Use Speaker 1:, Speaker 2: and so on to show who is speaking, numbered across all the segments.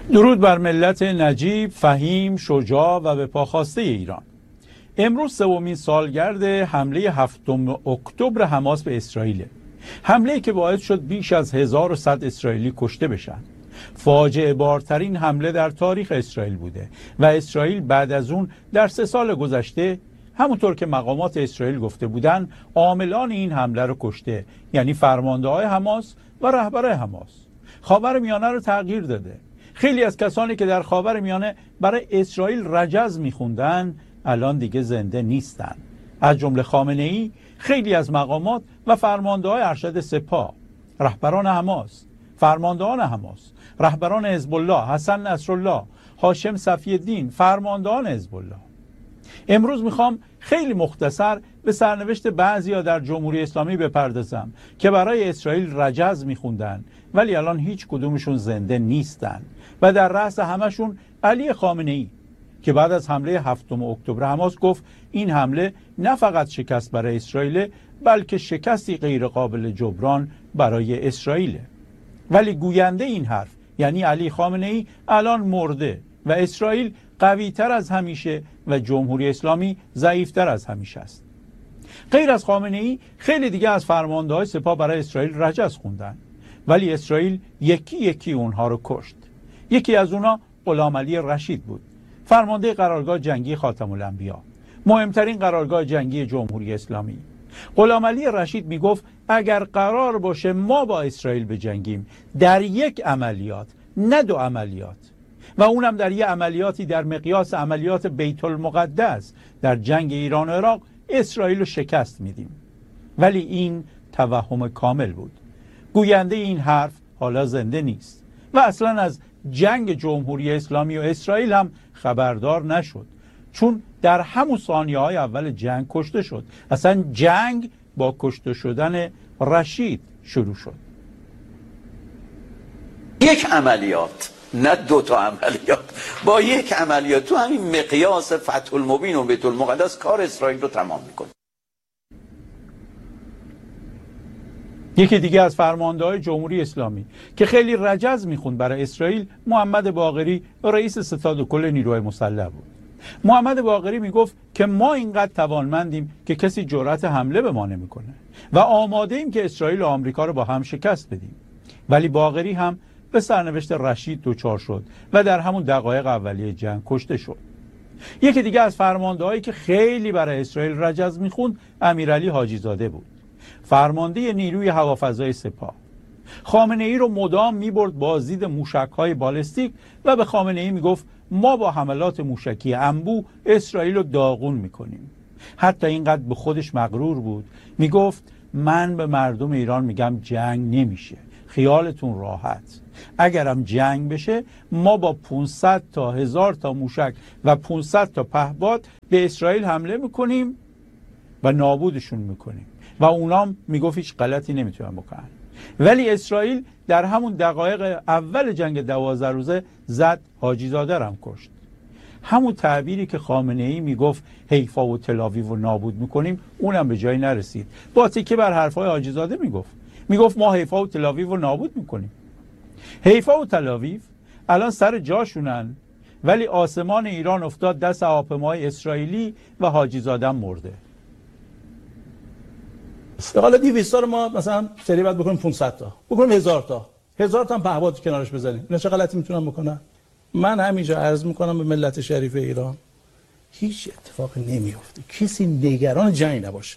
Speaker 1: درود بر ملت نجیب، فهیم، شجاع و به پاخواسته ایران. امروز سومین سالگرد حمله 7 اکتبر حماس به اسرائیل. حمله‌ای که باعث شد بیش از 1100 اسرائیلی کشته بشن. فاجعه بارترین حمله در تاریخ اسرائیل بوده و اسرائیل بعد از اون در 3 سال گذشته همونطور که مقامات اسرائیل گفته بودن عاملان این حمله رو کشته، یعنی فرمانده‌های حماس و رهبر حماس. خاورمیانه رو تغییر داده. خیلی از کسانی که در خاورمیانه برای اسرائیل رجز میخوندن الان دیگه زنده نیستن، از جمله خامنه‌ای، خیلی از مقامات و فرمانده‌های ارشد سپاه، رهبران حماس، فرماندهان حماس، رهبران حزب الله، حسن نصرالله، هاشم صفی الدین، فرماندهان حزب الله. امروز میخوام خیلی مختصر به سرنوشت بعضیا در جمهوری اسلامی بپردازم که برای اسرائیل رجز میخوندن ولی الان هیچ کدومشون زنده نیستن و در رأس همشون علی خامنه‌ای که بعد از حمله 7 اکتبر حماس گفت این حمله نه فقط شکست برای اسرائیل بلکه شکستی غیر قابل جبران برای اسرائیل. ولی گوینده این حرف یعنی علی خامنه‌ای الان مرده و اسرائیل قوی‌تر از همیشه و جمهوری اسلامی ضعیف‌تر از همیشه است. غیر از خامنه‌ای خیلی دیگه از فرمانده‌های سپاه برای اسرائیل رجز خوندن ولی اسرائیل یکی یکی اونها رو کشت. یکی از اونها غلامعلی رشید بود، فرمانده قرارگاه جنگی خاتم الانبیا، مهمترین قرارگاه جنگی جمهوری اسلامی. غلامعلی رشید میگفت اگر قرار باشه ما با اسرائیل بجنگیم در یک عملیات نه 2 عملیات و اونم در یک عملیاتی در مقیاس عملیات بیت المقدس در جنگ ایران و عراق اسرائیل رو شکست میدیم. ولی این توهم کامل بود. گوینده این حرف حالا زنده نیست و اصلا از جنگ جمهوری اسلامی و اسرائیل هم خبردار نشد چون در همون ثانیه‌های اول جنگ کشته شد. اصلا جنگ با کشته شدن رشید شروع شد.
Speaker 2: یک عملیات نه 2 تا عملیات، با یک عملیات تو همین مقیاس فتح المبین و بیت المقدس کار اسرائیل رو تمام میکنه.
Speaker 1: یکی دیگه از فرمانده‌های جمهوری اسلامی که خیلی رجز میخوند برای اسرائیل محمد باقری رئیس ستاد کل نیروهای مسلح بود. محمد باقری میگفت که ما اینقدر توانمندیم که کسی جرأت حمله به ما نمیکنه و آماده ایم که اسرائیل و آمریکا رو با هم شکست بدیم. ولی باقری هم به سرنوشت رشید دچار شد و در همون دقایق اولیه جنگ کشته شد. یکی دیگه از فرماندهایی که خیلی برای اسرائیل رجز میخوند امیرعلی حاجی زاده بود، فرمانده نیروی هوافضای سپاه. خامنه‌ای رو مدام میبرد بازدید موشک‌های بالستیک و به خامنه‌ای میگفت ما با حملات موشکی انبوه اسرائیل رو داغون میکنیم. حتی اینقدر به خودش مغرور بود میگفت من به مردم ایران میگم جنگ نمیشه، خیالتون راحت، اگرم جنگ بشه ما با 500 تا 1000 تا موشک و 500 تا پهپاد به اسرائیل حمله میکنیم و نابودشون میکنیم و اونام میگفت هیچ غلطی نمیتونن بکنن. ولی اسرائیل در همون دقایق اول جنگ 12 روزه زد، حاجی زاده رو هم کشت. همون تعبیری که خامنه‌ای میگفت حیفا و تل‌آویو رو نابود میکنیم اونم به جایی نرسید. با تکیه بر حرفای حاجی زاده میگفت ما حیفا و تل‌آویو رو نابود میکنیم. حیفا و تل‌آویو الان سر جاشونن ولی آسمان ایران افتاد دست هواپیماهای اسرائیلی و حاجی زاده مرده.
Speaker 3: حالا 200 تا رو ما مثلا سری بعد بکنیم 500 تا، بکنیم 1000 تا، 1000 تا هم پهپاد کنارش بزنیم. اینا چه غلطی میتونن بکنن؟ من همینجا عرض میکنم به ملت شریف ایران هیچ اتفاقی نمیفته، کسی نگران جنگ نباشه.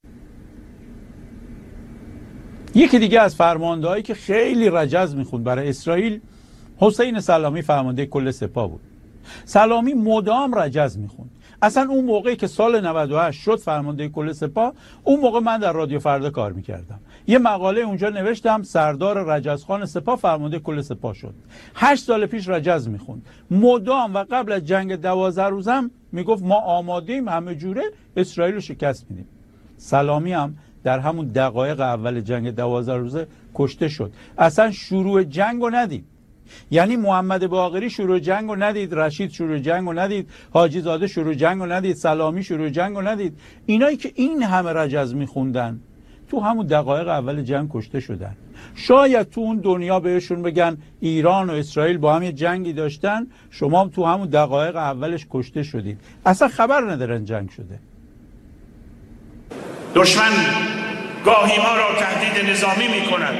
Speaker 1: یکی دیگه از فرماندهایی که خیلی رجز میخوند برای اسرائیل حسین سلامی فرمانده کل سپاه بود. سلامی مدام رجز میخوند. اصلا اون موقعی که سال 98 شد فرمانده کل سپاه، اون موقع من در رادیو فردا کار میکردم. یه مقاله اونجا نوشتم سردار رجزخان سپاه فرمانده کل سپاه شد. 8 سال پیش رجز میخوند. مدام و قبل از جنگ 12 روزم میگفت ما آماده‌ایم همه جوره اسرائیل رو شکست میدیم. سلامی هم در همون دقایق اول جنگ 12 روزه کشته شد. اصلا شروع جنگ رو ندید. یعنی محمد باقری شروع جنگ رو ندید، رشید شروع جنگ رو ندید، حاجی زاده شروع جنگ رو ندید، سلامی شروع جنگ رو ندید. اینایی که این همه رجز میخوندن تو همون دقایق اول جنگ کشته شدن. شاید تو اون دنیا بهشون بگن ایران و اسرائیل با هم یه جنگی داشتن، شما هم تو همون دقایق اولش کشته شدید. اصلا خبر ندارن جنگ شده.
Speaker 4: دشمن گاهی ما را تهدید نظامی می کند.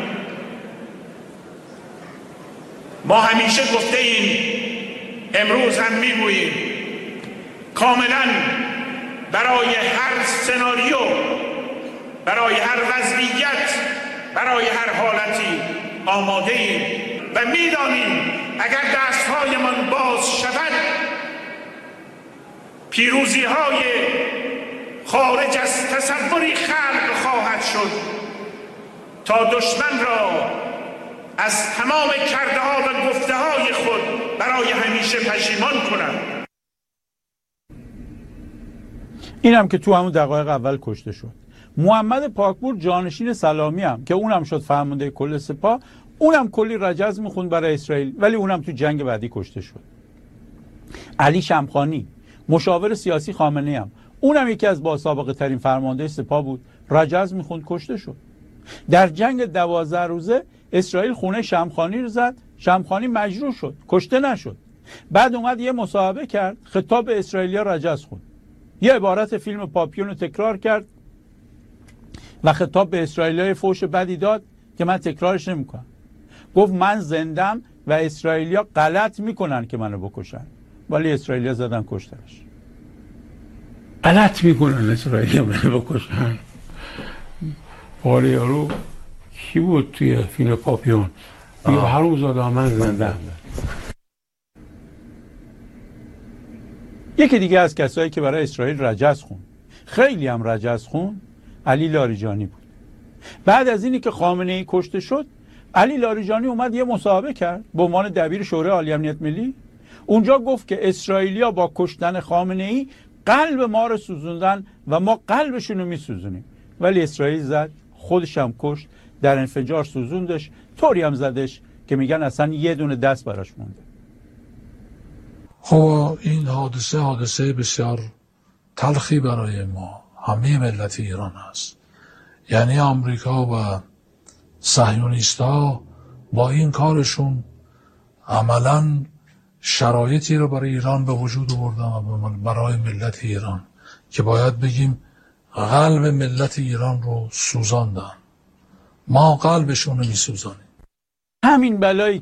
Speaker 4: ما همیشه گفته ایم، امروز هم می گوییم، کاملا برای هر سناریو، برای هر وضعیت، برای هر حالتی آماده ایم و می دانیم اگر دستهایمان باز شود پیروزی های خارج از تصوری خلق خواهد شد تا دشمن را از تمام کرده ها و گفته های خود برای همیشه پشیمان کنند.
Speaker 1: این هم که تو همون دقایق اول کشته شد. محمد پاکپور جانشین سلامی هم که اونم شد فرمانده کل سپاه، اونم کلی رجز میخوند برای اسرائیل، ولی اونم تو جنگ بعدی کشته شد. علی شمخانی مشاور سیاسی خامنه‌ای هم، اونم یکی از باسابقه ترین فرمانده سپاه بود، رجز میخوند، کشته شد. در جنگ 12 روزه اسرائیل خونه شمخانی رو زد، شمخانی مجروح شد، کشته نشد. بعد اومد یه مصاحبه کرد، خطاب به اسرائیلیا رجز خوند، یه عبارت فیلم پاپیون رو تکرار کرد و خطاب به اسرائیلیای فوش بدی داد که من تکرارش نمیکنم. گفت من زندم و اسرائیلیا غلط میکنن که منو بکشن، ولی اسرائیلیا زدن کشتنش.
Speaker 5: غلط میکنن اسرائیلیا منو بکشن. ولی یارو کی بود توی فیلم پاپیون؟ میگه هر زاده من زندم.
Speaker 1: یکی دیگه از کسایی که برای اسرائیل رجز خوند، خیلی هم رجز خوند، علی لاریجانی بود. بعد از اینی که خامنه‌ای کشته شد، علی لاریجانی اومد یه مصاحبه کرد به عنوان دبیر شورای عالی امنیت ملی. اونجا گفت که اسرائیلیا با کشتن خامنه‌ای قلب ما رو سوزوندن و ما قلبشون رو میسوزونیم. ولی اسرائیل زد، خودش هم کشت، در انفجار سوزوندش، طوری هم زدش که میگن اصلا یه دونه دست براش مونده.
Speaker 6: خب این حادثه بسیار تلخی برای ما، همه ملت ایران هست. یعنی آمریکا و صهیونیست‌ها با این کارشون عملاً شرایطی رو برای ایران به وجود آوردن و برای ملت ایران که باید بگیم قلب ملت ایران رو سوزاندن. ما قلبشون رو میسوزانیم.
Speaker 1: همین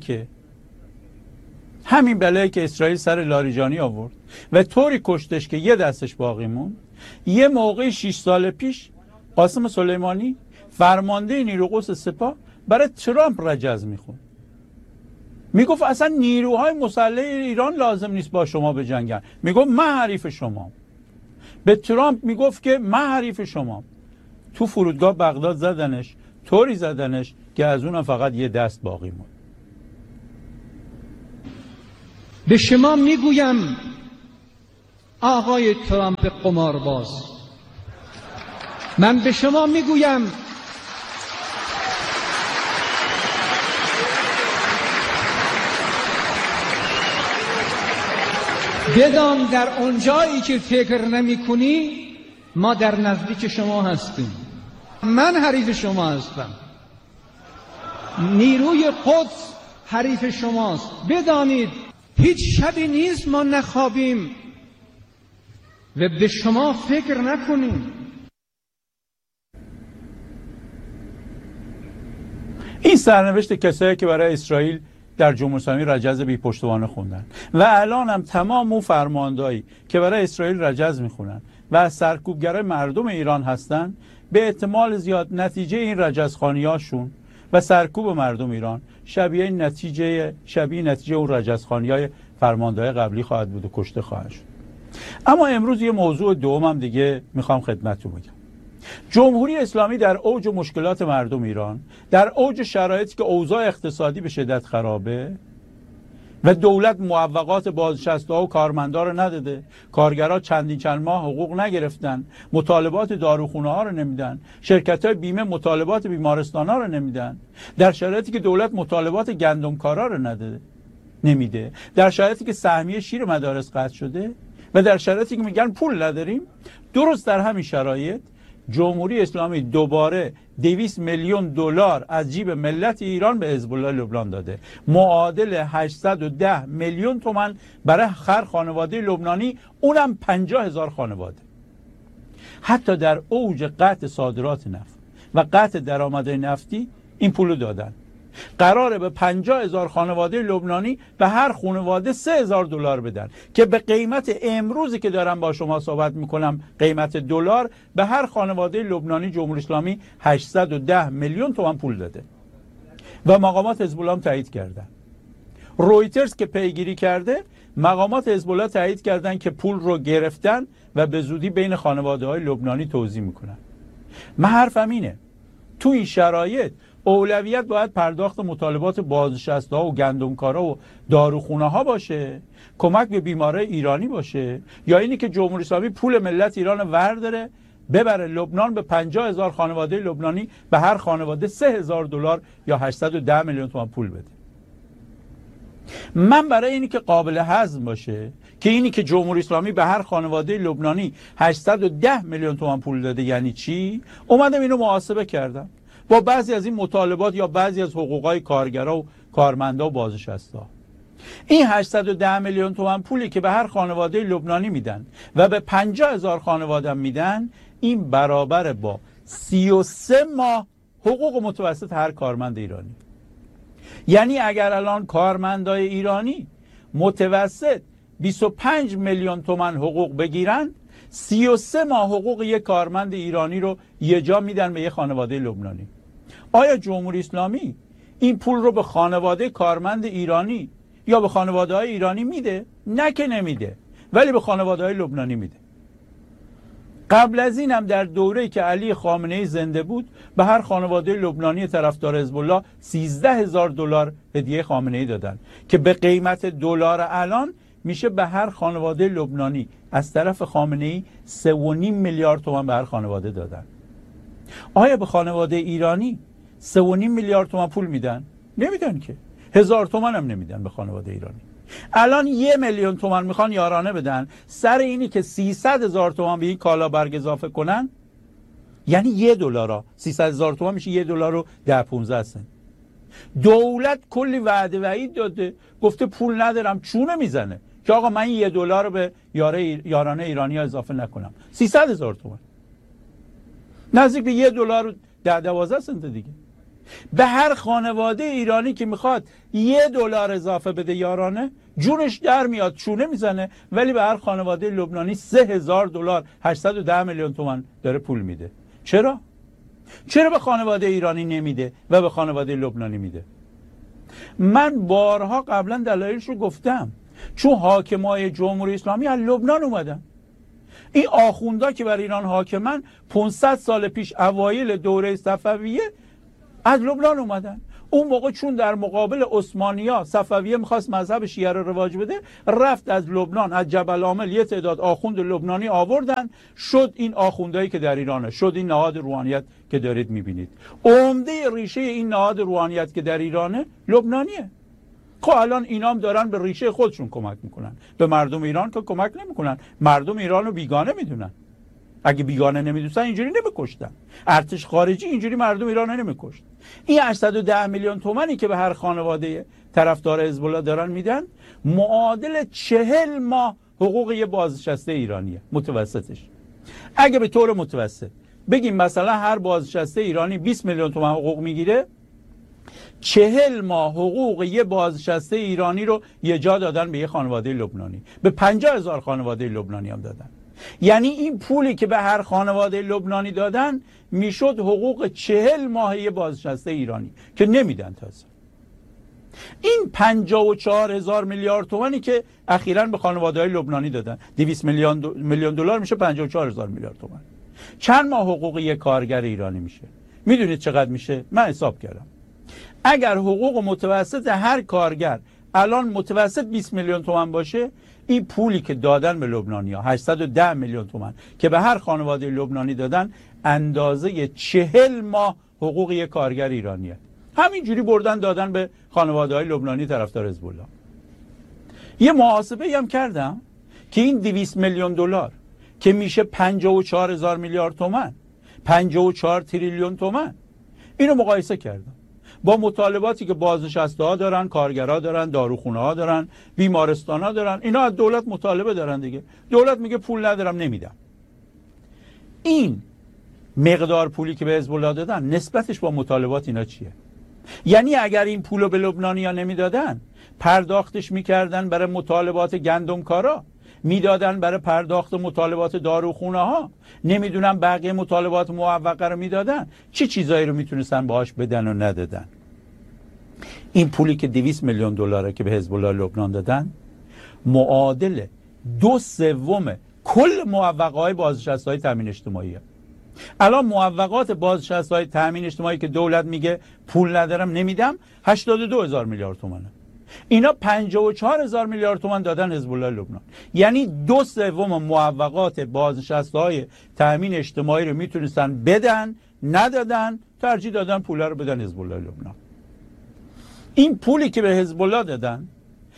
Speaker 1: بلایی که اسرائیل سر لاریجانی آورد و طوری کشتش که یه دستش باقی موند. یه موقع 6 سال پیش قاسم سلیمانی فرمانده نیروی قدس سپاه برای ترامپ رجز میخوند، میگفت اصلا نیروهای مسلح ایران لازم نیست با شما بجنگن، میگفت من حریف شمام. به ترامپ میگفت که من حریف شمام. تو فرودگاه بغداد زدنش، طوری زدنش که از اونم فقط یه دست باقی موند.
Speaker 7: به شما میگویم آقای ترامپ قمارباز، من به شما میگویم بدان در اونجایی که فکر نمی کنی ما در نزدیک شما هستیم. من حریف شما هستم، نیروی قدس حریف شماست. بدانید هیچ شبی نیست ما نخوابیم و به شما فکر نکنیم.
Speaker 1: این سرنوشت کسایی که برای اسرائیل در جمهوری اسلامی رجز بی پشتوانه خوندن و الان هم تمام اون فرماندهایی که برای اسرائیل رجز میخونن و از سرکوبگرای مردم ایران هستن، به احتمال زیاد نتیجه این رجزخوانیاشون و سرکوب مردم ایران شبیه نتیجه اون رجزخوانیای فرماندهای قبلی خواهد بود و کشته خواهد شد. اما امروز یه موضوع دومم دیگه میخوام خدمتتون بگم. جمهوری اسلامی در اوج مشکلات مردم ایران، در اوج شرایطی که اوضاع اقتصادی به شدت خرابه و دولت معوقات بازنشسته‌ها و کارمندا رو نداده، کارگرها چند ماه حقوق نگرفتن، مطالبات داروخونه‌ها رو نمیدن، شرکت‌های بیمه مطالبات بیمارستان‌ها رو نمیدن، در شرایطی که دولت مطالبات گندمکارا رو نمیده، در شرایطی که سهمیه شیر مدارس قطع شده و در شرایطی که میگن پول نداریم. درست در همین شرایط جمهوری اسلامی دوباره 200 میلیون دلار از جیب ملت ایران به حزب الله لبنان داده، معادل 810 میلیون تومان برای هر خانواده لبنانی، اونم 50,000 خانواده. حتی در اوج قطع صادرات نفت و قطع درآمدهای نفتی این پولو دادن. قراره به 50,000 خانواده لبنانی به هر خانواده 3,000 دلار بدن که به قیمت امروزی که دارم با شما صحبت میکنم، قیمت دلار، به هر خانواده لبنانی جمهوری اسلامی 810 میلیون تومان پول داده و مقامات حزب الله هم تایید کردن. رویترز که پیگیری کرده، مقامات حزب الله تایید کردن که پول رو گرفتن و به زودی بین خانواده‌های لبنانی توزیع میکنن. من حرفم اینه، تو این شرایط اولویت باید پرداخت مطالبات بازنشسته‌ها و گندمکارا و داروخونه‌ها باشه، کمک به بیمارای ایرانی باشه، یا اینی که جمهوری اسلامی پول ملت ایران ورداره ببره لبنان، به 50,000 خانواده لبنانی به هر خانواده 3,000 دلار یا 810 میلیون تومان پول بده. من برای اینی که قابل هضم باشه که اینی که جمهوری اسلامی به هر خانواده لبنانی 810 میلیون تومان پول داده یعنی چی، اومدم اینو محاسبه کردم با بعضی از این مطالبات یا بعضی از حقوقای کارگرا و کارمندا و بازنشستا. این 810 میلیون تومان پولی که به هر خانواده لبنانی میدن و به 50,000 خانواده میدن، این برابر با 33 ماه حقوق متوسط هر کارمند ایرانی. یعنی اگر الان کارمندای ایرانی متوسط 25 میلیون تومان حقوق بگیرن، 33 ماه حقوق یک کارمند ایرانی رو یه جا میدن به یک خانواده لبنانی. آیا جمهوری اسلامی این پول رو به خانواده کارمند ایرانی یا به خانواده های ایرانی میده؟ نه که نمیده، ولی به خانواده های لبنانی میده. قبل از این هم در دوره‌ای که علی خامنه‌ای زنده بود به هر خانواده لبنانی طرفدار حزب الله 13,000 دلار هدیه خامنه‌ای دادن که به قیمت دلار الان میشه به هر خانواده لبنانی از طرف خامنه‌ای 3.5 میلیارد تومان به هر خانواده دادن. آیا به خانواده ایرانی 3.5 میلیارد تومان پول میدن؟ نمیدن که. 1000 تومان هم نمیدن به خانواده ایرانی. الان 1 میلیون تومان میخوان یارانه بدن سر اینی که 300,000 تومان به این کالا برگ اضافه کنن، یعنی $1 300,000 تومان میشه $1.10-15 سنت. دولت کلی وعده وعید داده، گفته پول ندارم، چونه میزنه که آقا من $1 رو به یارانه ایرانی ها اضافه نکنم. 300,000 تومان، نزدیک به $1.10-12 سنت دیگه. به هر خانواده ایرانی که میخواد $1 اضافه بده یارانه، جونش در میاد، چونه میزنه، ولی به هر خانواده لبنانی 3,000 دلار 810 میلیون تومان داره پول میده. چرا به خانواده ایرانی نمیده و به خانواده لبنانی میده؟ من بارها قبلا دلایلش رو گفتم. چون حاکمای جمهوری اسلامی از لبنان اومدن. این آخوندا که بر ایران حاکمن 500 سال پیش اوایل دوره صفویه از لبنان اومدن. اون موقع چون در مقابل عثمانی‌ها صفویه میخواست مذهب شیعه رو رواج بده، رفت از لبنان، از جبل عامل یه تعداد آخوند لبنانی آوردن، شد این آخوندایی که در ایرانه، شد این نهاد روحانیت که دارید میبینید. عمده ریشه این نهاد روحانیت که در ایرانه لبنانیه. خب الان اینام دارن به ریشه خودشون کمک میکنن، به مردم ایران که کمک نمیکنن. مردم ایران رو بیگانه میدونن. اگه بیگانه نمیدونستن اینجوری نمیکشتن. ارتش خارجی اینجوری مردم ایران نمیکشت. این 810 میلیون تومانی که به هر خانواده طرفدار حزب الله دارن میدن، معادل 40 ماه حقوق یه بازنشسته ایرانیه متوسطش. اگه به طور متوسط بگیم مثلا هر بازنشسته ایرانی 20 میلیون تومان حقوق میگیره، 40 ماه حقوق یه بازنشسته ایرانی رو یه جا دادن به یه خانواده لبنانی. به 50,000 خانواده لبنانی هم دادن. یعنی این پولی که به هر خانواده لبنانی دادن میشد حقوق 40 ماه یه بازنشسته ایرانی که نمیدن تازه. این 54,000 میلیارد تومانی که اخیراً به خانواده‌های لبنانی دادن، 200 میلیون دلار میشه 54,000 میلیارد تومان. چند ماه حقوق یک کارگر ایرانی میشه؟ میدونید چقدر میشه؟ من حساب کردم. اگر حقوق متوسط هر کارگر الان متوسط 20 میلیون تومان باشه، این پولی که دادن به لبنانی‌ها 810 میلیون تومان که به هر خانواده لبنانی دادن، اندازه 40 ماه حقوق یک کارگر ایرانیه. همینجوری بردن دادن به خانواده‌های لبنانی طرفدار حزب الله. یه محاسبه‌ای هم کردم که این 200 میلیون دلار که میشه 54,000 میلیارد تومان 54 تریلیون تومان. اینو مقایسه کردم با مطالباتی که بازنشسته ها دارن، کارگرها دارن، داروخونه ها دارن، بیمارستان ها دارن. اینا از دولت مطالبه دارن دیگه. دولت میگه پول ندارم نمیدم. این مقدار پولی که به حزب الله دادن نسبتش با مطالبات اینا چیه؟ یعنی اگر این پولو به لبنانی‌ها نمیدادن، پرداختش میکردن برای مطالبات گندمکارا، میدادن برای پرداخت مطالبات داروخونه ها، نمیدونم بقیه مطالبات موقته رو میدادن، چه چیزایی رو میتونستن باهاش بدن و ندادن. این پولی که 200 میلیون دلاره که به حزب الله لبنان دادن معادل 2/3 کل موقعه‌های بازنشسته‌های تامین اجتماعیه. الان موقعات بازنشسته‌های تامین اجتماعی که دولت میگه پول ندارم نمیدم 82,000 میلیارد تومانه. اینا 54,000 میلیارد تومان دادن حزب الله لبنان. یعنی 2/3 موقعات بازنشسته‌های تامین اجتماعی رو میتونستن بدن، ندادن، ترجیح دادن پول رو بدن حزب الله لبنان. این پولی که به حزب الله دادن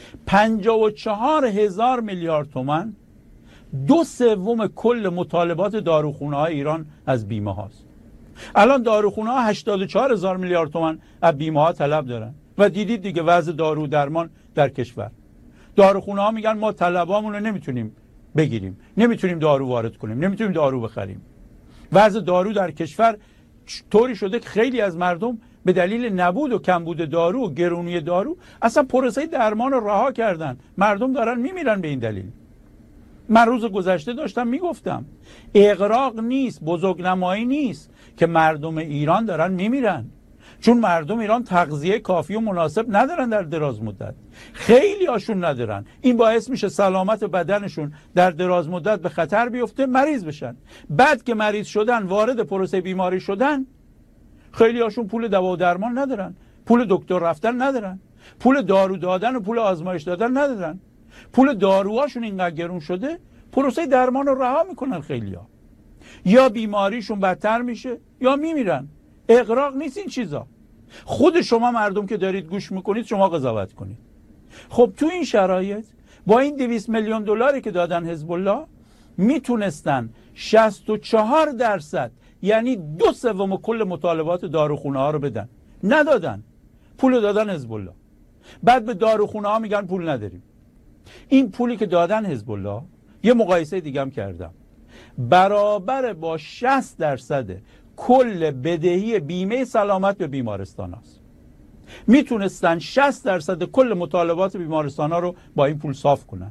Speaker 1: 54,000 میلیارد تومان 2/3 کل مطالبات داروخونه های ایران از بیمه هاست. الان داروخونه ها 84,000 میلیارد تومان از بیمه ها طلب دارن و دیدید دیگه وضع دارو درمان در کشور. داروخونه ها میگن ما طلبامون رو نمیتونیم بگیریم، نمیتونیم دارو وارد کنیم، نمیتونیم دارو بخریم. وضع دارو در کشور طوری شده که خیلی از مردم به دلیل نبود و کمبود دارو و گرونی دارو اصلا پروسه درمان رو رها کردن. مردم دارن میمیرن به این دلیل. من روز گذشته داشتم میگفتم اغراق نیست، بزرگنمایی نیست که مردم ایران دارن میمیرن، چون مردم ایران تغذیه کافی و مناسب ندارن در دراز مدت. خیلی هاشون ندارن. این باعث میشه سلامت بدنشون در دراز مدت به خطر بیفته، مریض بشن. بعد که مریض شدن، وارد پروسه بیماری شدن، خیلی هاشون پول دوا و درمان ندارن، پول دکتر رفتن ندارن، پول دارو دادن و پول آزمایش دادن ندارن. پول داروهاشون اینقدر گرون شده پروسه درمان رو رها میکنن. خیلیا یا بیماریشون بدتر میشه یا میمیرن. اغراق نیست این چیزا. خود شما مردم که دارید گوش میکنید شما قضاوت کنید. خب تو این شرایط با این 200 میلیون دلاری که دادن حزب الله میتونستن 64% یعنی 2/3 کل مطالبات داروخونه ها رو بدن. ندادن. پول دادن حزب الله. بعد به داروخونه ها میگن پول نداریم. این پولی که دادن حزب الله، یه مقایسه دیگه هم کردم، برابر با 60% کل بدهی بیمه سلامت به بیمارستان هست. میتونستن 60% کل مطالبات بیمارستان ها رو با این پول صاف کنن.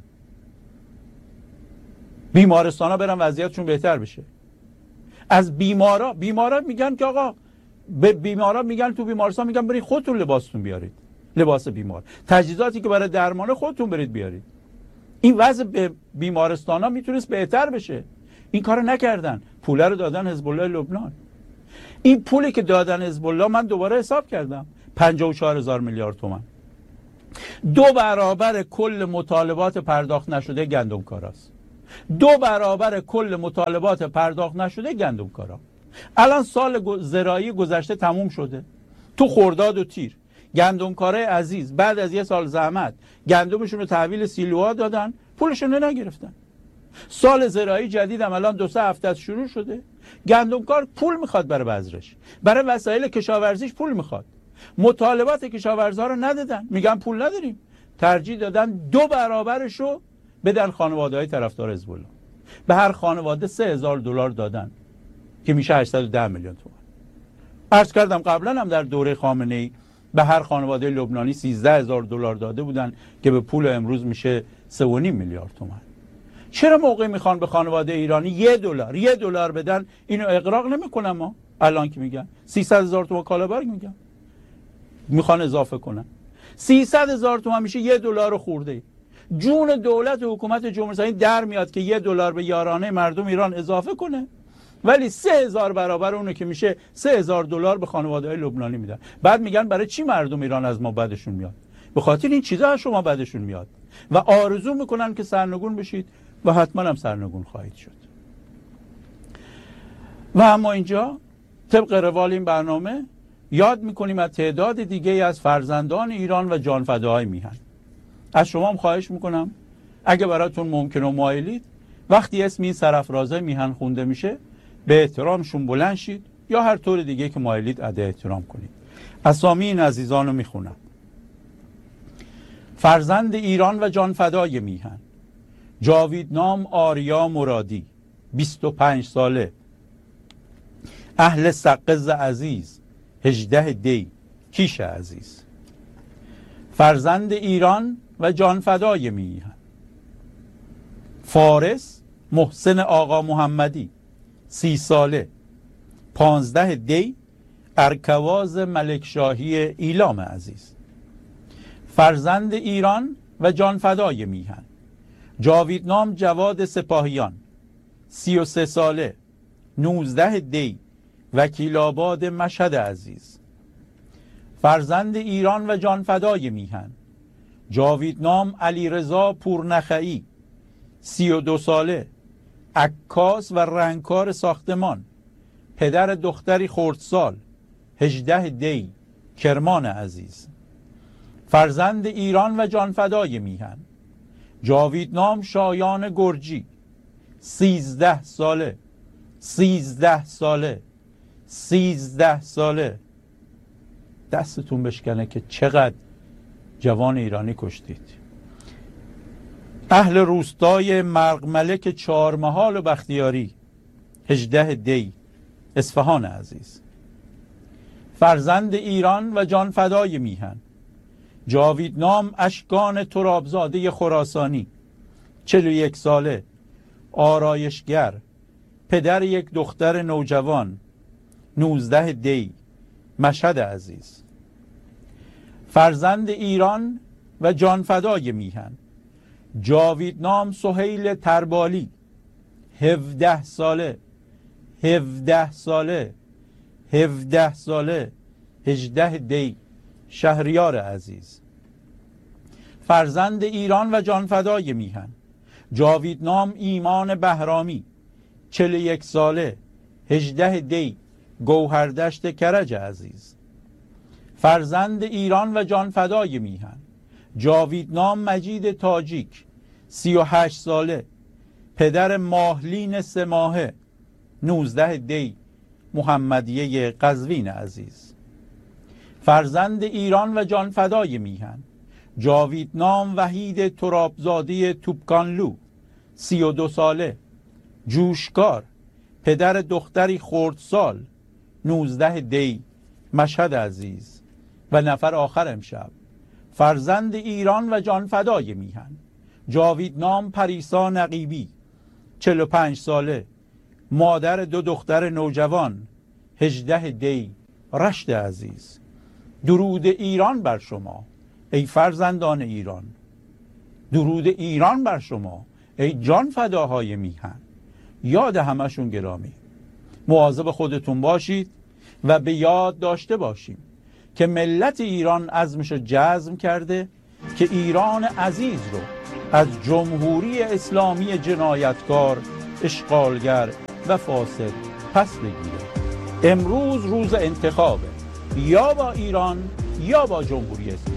Speaker 1: بیمارستان ها برن وضعیتشون بهتر بشه. از بیمارا میگن که آقا به بیمارا میگن تو بیمارستان میگن برید خودتون لباستون بیارید، لباس بیمار، تجهیزاتی که برای درمان خودتون برید بیارید. این وضع به بیمارستان ها میتونست بهتر بشه. این کارو نکردن. پول رو دادن حزب الله لبنان. این پولی که دادن حزب الله من دوباره حساب کردم 54,000 میلیارد تومان 2 برابر کل مطالبات پرداخت نشده گندمکاراست. 2 برابر کل مطالبات پرداخت نشده گندمکارا. الان سال زراعی گذشته تموم شده. تو خرداد و تیر گندمکارای عزیز بعد از یه سال زحمت گندمشون رو تحویل سیلوها دادن، پولشون رو نگرفتن. سال زراعی جدید هم الان 2-3 هفته شروع شده. گندمکار پول میخواد برای بذرش، برای وسایل کشاورزیش پول میخواد. مطالبات کشاورزا رو ندادن، میگن پول نداریم. ترجیح دادن 2 برابرش رو بدن خانواده‌های طرفدار حزب الله. به هر خانواده $3,000 دادن که میشه 810 میلیون تومان. عرض کردم قبلا هم در دوره خامنه‌ای به هر خانواده لبنانی $13,000 داده بودن که به پول امروز میشه 3.5 میلیارد تومان. چرا موقعی میخوان به خانواده ایرانی $1 بدن اینو اغراق نمیکنن؟ ما الان که میگن 300,000 تومان کالابرگ میخوان اضافه کنن. 300,000 تومان میشه $1 خورده. جون دولت و حکومت جمهوری اسلامی در میاد که $1 به یارانه مردم ایران اضافه کنه، ولی 3,000 برابر اونه که میشه $3,000 به خانواده‌های لبنانی میدن. بعد میگن برای چی مردم ایران از ما بدشون میاد؟ به خاطر این چیزا از شما بدشون میاد و آرزو میکنن که سرنگون بشید و حتما هم سرنگون خواهید شد. و اما اینجا طبق روال این برنامه یاد میکنیم از تعداد دیگه از فرزندان ایران و جانفداهای میهن. از شما هم خواهش میکنم اگه براتون ممکن و مایلید وقتی اسم این سرافرازه میهن خونده میشه به احترامشون بلند شید یا هر طور دیگه که مایلید ادا احترام کنید. اسامی این عزیزان رو میخونم. فرزند ایران و جانفدای میهن: جاویدنام آریا مرادی، 25 ساله، اهل سقز عزیز، 18 دی، کیش عزیز. فرزند ایران و جانفدای میهن: فارس محسن آقا محمدی، 30 ساله، 15 دی، ارکواز ملکشاهی ایلام عزیز. فرزند ایران و جانفدای میهن: جاویدنام جواد سپاهیان، 33 ساله، 19 دی، وکیل آباد مشهد عزیز. فرزند ایران و جانفدای میهن: جاویدنام علیرضا پورنخعی، 32 ساله، عکاس و رنگکار ساختمان، پدر دختری خردسال، 18 دی، کرمان عزیز. فرزند ایران و جانفدای میهن: جاویدنام شایان گرجی، 13 ساله، 13 ساله، 13 ساله. دستتون بشکنه که چقدر جوان ایرانی کشتید. اهل روستای مرغملک چهارمحال و بختیاری، 18 دی، اصفهان عزیز. فرزند ایران و جانفدای میهن: جاویدنام اشکان ترابزاده خراسانی، 41 ساله، آرایشگر، پدر یک دختر نوجوان، 19 دی، مشهد عزیز. فرزند ایران و جانفدای میهن: جاویدنام سهیل تربالی، 17 ساله، 17 ساله، 17 ساله، 18 دی، شهریار عزیز. فرزند ایران و جانفدای میهن: جاویدنام ایمان بهرامی، 41 ساله، 18 دی، گوهردشت کرج عزیز. فرزند ایران و جانفدای میهن: جاویدنام مجید تاجیک، 38 ساله، پدر ماهلین 3 ماهه، 19 دی، محمدیه قزوین عزیز. فرزند ایران و جانفدای میهن: جاویدنام وحید ترابزاده توپکانلو، 32 ساله، جوشکار، پدر دختری خردسال، 19 دی، مشهد عزیز. و نفر آخر امشب: فرزند ایران و جانفدای میهن: جاویدنام پریسا نقیبی، 45 ساله، مادر 2 دختر نوجوان، 18 دی، رشت عزیز. درود ایران بر شما ای فرزندان ایران، درود ایران بر شما ای جان فداهای میهن. یاد همشون گرامی. مواظب خودتون باشید و به یاد داشته باشیم که ملت ایران عزمشو جزم کرده که ایران عزیز رو از جمهوری اسلامی جنایتکار، اشغالگر و فاسد پس بگیره. امروز روز انتخابه، یا با ایران یا با جمهوری اسلامی.